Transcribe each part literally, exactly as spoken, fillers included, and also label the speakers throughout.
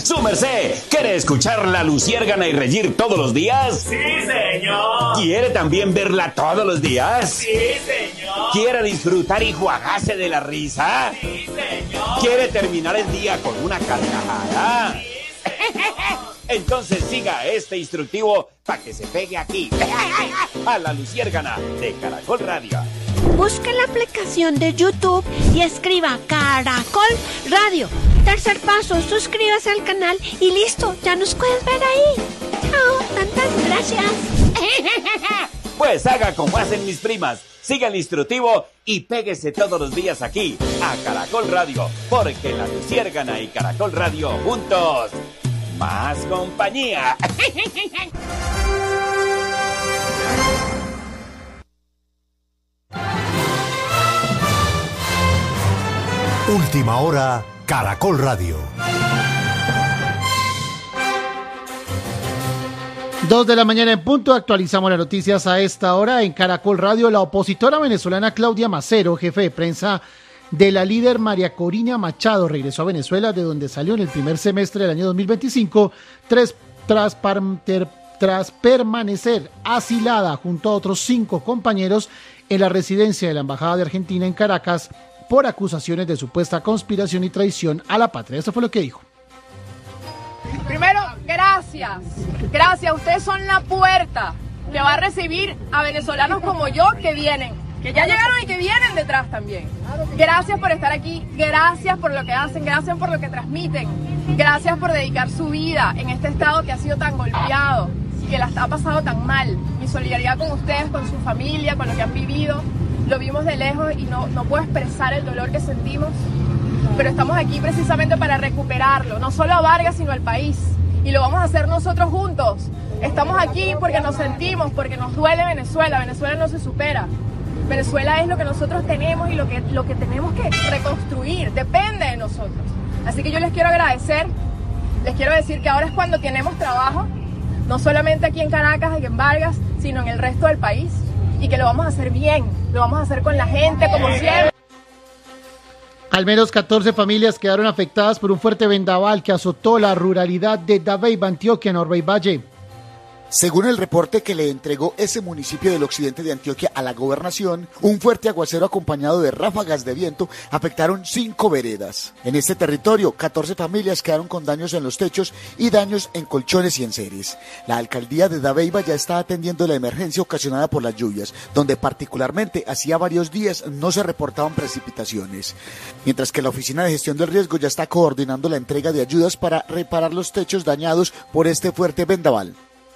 Speaker 1: ¡Su merced! ¿Quiere escuchar la luciérgana y reír todos los días?
Speaker 2: ¡Sí, señor!
Speaker 1: ¿Quiere también verla todos los días?
Speaker 2: ¡Sí, señor!
Speaker 1: ¿Quiere disfrutar y juagarse de la risa?
Speaker 2: ¡Sí, señor!
Speaker 1: ¿Quiere terminar el día con una carcajada?
Speaker 2: ¡Sí, señor!
Speaker 1: Entonces siga este instructivo para que se pegue aquí, a la luciérgana de Caracol Radio.
Speaker 3: Busque la aplicación de YouTube y escriba Caracol Radio. Tercer paso, suscríbase al canal y listo, ya nos puedes ver ahí. Chao, tantas gracias.
Speaker 1: Pues haga como hacen mis primas. Siga el instructivo y péguese todos los días aquí, a Caracol Radio, porque la luciérgana y Caracol Radio juntos, más compañía.
Speaker 4: Última hora, Caracol Radio.
Speaker 5: Dos de la mañana en punto, actualizamos las noticias a esta hora en Caracol Radio. La opositora venezolana Claudia Macero, jefe de prensa de la líder María Corina Machado, regresó a Venezuela, de donde salió en el primer semestre del año dos mil veinticinco, tras, tras, tras permanecer asilada junto a otros cinco compañeros en la residencia de la Embajada de Argentina en Caracas por acusaciones de supuesta conspiración y traición a la patria. Eso fue lo que dijo.
Speaker 6: Primero, gracias. Gracias, ustedes son la puerta que va a recibir a venezolanos como yo que vienen, que ya llegaron y que vienen detrás también. Gracias por estar aquí, gracias por lo que hacen, gracias por lo que transmiten, gracias por dedicar su vida en este estado que ha sido tan golpeado, que la ha pasado tan mal. Mi solidaridad con ustedes, con su familia, con lo que han vivido, lo vimos de lejos y no, no puedo expresar el dolor que sentimos, pero estamos aquí precisamente para recuperarlo, no solo a Vargas, sino al país. Y lo vamos a hacer nosotros juntos. Estamos aquí porque nos sentimos, porque nos duele Venezuela. Venezuela no se supera. Venezuela es lo que nosotros tenemos y lo que, lo que tenemos que reconstruir. Depende de nosotros. Así que yo les quiero agradecer. Les quiero decir que ahora es cuando tenemos trabajo, no solamente aquí en Caracas, aquí en Vargas, sino en el resto del país. Y que lo vamos a hacer bien. Lo vamos a hacer con la gente, como siempre.
Speaker 5: Al menos catorce familias quedaron afectadas por un fuerte vendaval que azotó la ruralidad de Dabeiba, Antioquia, en Orbey Valle.
Speaker 7: Según el reporte que le entregó ese municipio del occidente de Antioquia a la gobernación, un fuerte aguacero acompañado de ráfagas de viento afectaron cinco veredas. En este territorio, catorce familias quedaron con daños en los techos y daños en colchones y enseres. La alcaldía de Dabeiba ya está atendiendo la emergencia ocasionada por las lluvias, donde particularmente hacía varios días no se reportaban precipitaciones. Mientras que la Oficina de Gestión del Riesgo ya está coordinando la entrega de ayudas para reparar los techos dañados por este fuerte vendaval.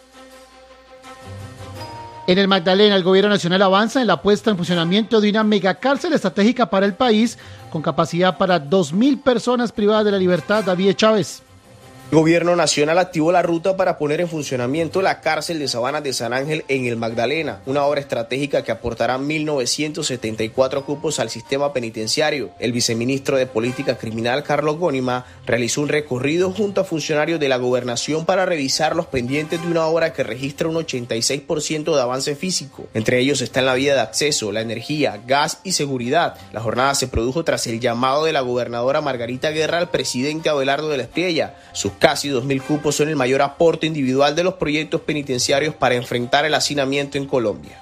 Speaker 5: En el Magdalena, el gobierno nacional avanza en la puesta en funcionamiento de una megacárcel estratégica para el país, con capacidad para dos mil personas privadas de la libertad. David Chávez.
Speaker 8: El gobierno nacional activó la ruta para poner en funcionamiento la cárcel de Sabana de San Ángel en el Magdalena, una obra estratégica que aportará mil novecientos setenta y cuatro cupos al sistema penitenciario. El viceministro de Política Criminal, Carlos Gónima, realizó un recorrido junto a funcionarios de la gobernación para revisar los pendientes de una obra que registra un ochenta y seis por ciento de avance físico. Entre ellos están la vía de acceso, la energía, gas y seguridad. La jornada se produjo tras el llamado de la gobernadora Margarita Guerra al presidente Abelardo de la Espriella. Sus casi dos mil cupos son el mayor aporte individual de los proyectos penitenciarios para enfrentar el hacinamiento en Colombia.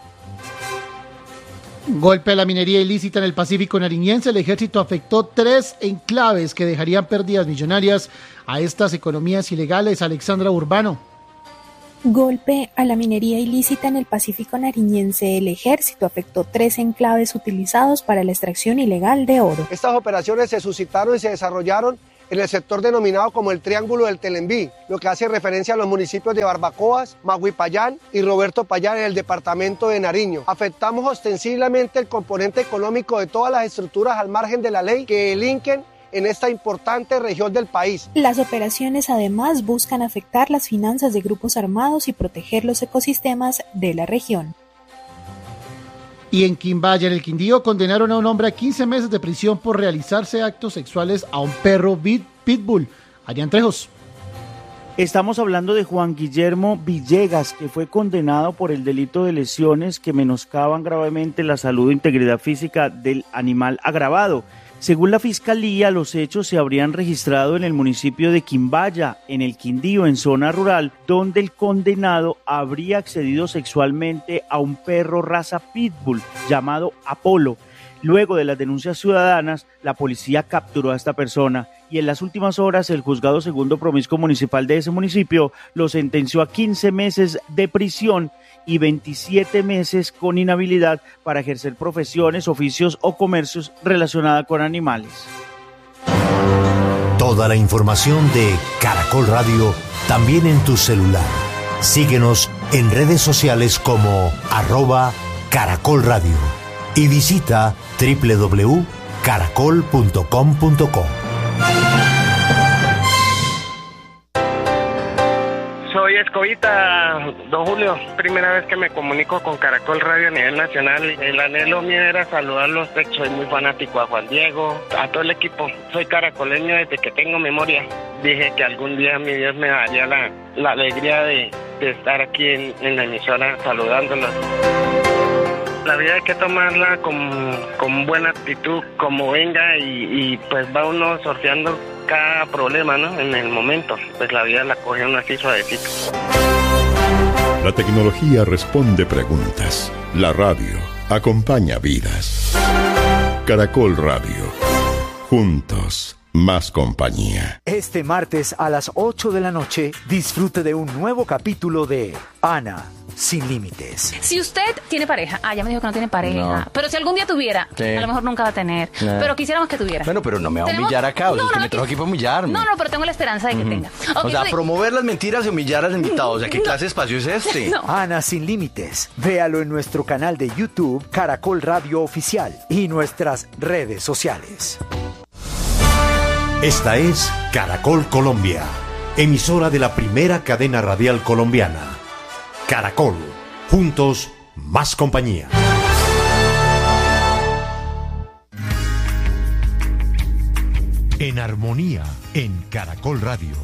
Speaker 5: Golpe a la minería ilícita en el Pacífico nariñense. El ejército afectó tres enclaves que dejarían pérdidas millonarias a estas economías ilegales. Alexandra Urbano.
Speaker 9: Golpe a la minería ilícita en el Pacífico nariñense. El ejército afectó tres enclaves utilizados para la extracción ilegal de oro.
Speaker 10: Estas operaciones se suscitaron y se desarrollaron en el sector denominado como el Triángulo del Telembí, lo que hace referencia a los municipios de Barbacoas, Maguipayán y Roberto Payán en el departamento de Nariño. Afectamos ostensiblemente el componente económico de todas las estructuras al margen de la ley que delinquen en esta importante región del país.
Speaker 9: Las operaciones además buscan afectar las finanzas de grupos armados y proteger los ecosistemas de la región.
Speaker 5: Y en Quimbaya, en el Quindío, condenaron a un hombre a quince meses de prisión por realizarse actos sexuales a un perro pitbull. Adrián Trejos.
Speaker 11: Estamos hablando de Juan Guillermo Villegas, que fue condenado por el delito de lesiones que menoscaban gravemente la salud e integridad física del animal agravado. Según la Fiscalía, los hechos se habrían registrado en el municipio de Quimbaya, en el Quindío, en zona rural, donde el condenado habría accedido sexualmente a un perro raza pitbull llamado Apolo. Luego de las denuncias ciudadanas, la policía capturó a esta persona y en las últimas horas el juzgado segundo promiscuo municipal de ese municipio lo sentenció a quince meses de prisión y veintisiete meses con inhabilidad para ejercer profesiones, oficios o comercios relacionados con animales.
Speaker 4: Toda la información de Caracol Radio también en tu celular. Síguenos en redes sociales como arroba Caracol Radio y visita doble u doble u doble u punto caracol punto com punto co.
Speaker 12: Soy Escobita, don Julio, primera vez que me comunico con Caracol Radio a nivel nacional. El anhelo mío era saludarlos, soy muy fanático a Juan Diego, a todo el equipo. Soy caracoleño desde que tengo memoria. Dije que algún día mi Dios me daría la, la alegría de, de estar aquí en, en la emisora saludándolos. La vida hay que tomarla con, con buena actitud, como venga, y, y pues va uno sorteando cada problema, ¿no? En el momento, pues la vida la coge uno así suavecito.
Speaker 13: La tecnología responde preguntas. La radio acompaña vidas. Caracol Radio. Juntos, más compañía.
Speaker 14: Este martes a las ocho de la noche, disfrute de un nuevo capítulo de Ana Sin Límites.
Speaker 15: Si usted tiene pareja, ah, ya me dijo que no tiene pareja,
Speaker 16: No.
Speaker 15: pero si algún día tuviera,
Speaker 16: Sí.
Speaker 15: a lo mejor nunca va a tener,
Speaker 16: No.
Speaker 15: pero quisiéramos que tuviera.
Speaker 16: Bueno, pero no me va a
Speaker 15: ¿Tenemos?
Speaker 16: humillar acá, o sea,
Speaker 15: No,
Speaker 16: usted
Speaker 15: no,
Speaker 16: me trajo aquí para humillarme.
Speaker 15: No, no, pero tengo la esperanza de que
Speaker 16: Ujú.
Speaker 15: tenga.
Speaker 16: O
Speaker 15: Ok,
Speaker 16: sea,
Speaker 15: soy-
Speaker 16: promover las mentiras y humillar al invitado. O sea, ¿qué clase de espacio es este?
Speaker 15: No.
Speaker 14: Ana Sin Límites. Véalo en nuestro canal de YouTube, Caracol Radio Oficial, y nuestras redes sociales.
Speaker 4: Esta es Caracol Colombia, emisora de la primera cadena radial colombiana. Caracol, juntos, más compañía. En armonía, en Caracol Radio.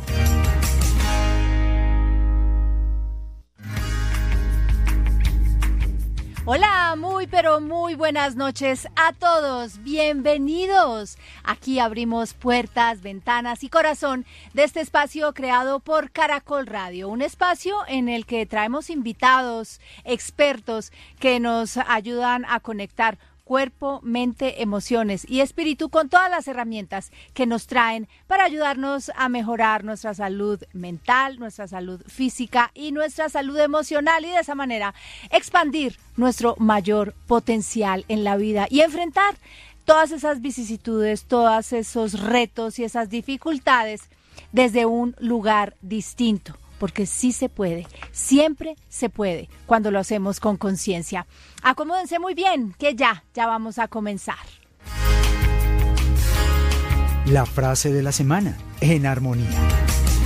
Speaker 17: Hola, muy pero muy buenas noches a todos. Bienvenidos. Aquí abrimos puertas, ventanas y corazón de este espacio creado por Caracol Radio. Un espacio en el que traemos invitados, expertos que nos ayudan a conectar cuerpo, mente, emociones y espíritu con todas las herramientas que nos traen para ayudarnos a mejorar nuestra salud mental, nuestra salud física y nuestra salud emocional, y de esa manera expandir nuestro mayor potencial en la vida y enfrentar todas esas vicisitudes, todos esos retos y esas dificultades desde un lugar distinto. Porque sí se puede, siempre se puede, cuando lo hacemos con conciencia. Acomódense muy bien, que ya, ya vamos a comenzar.
Speaker 14: La frase de la semana, en armonía.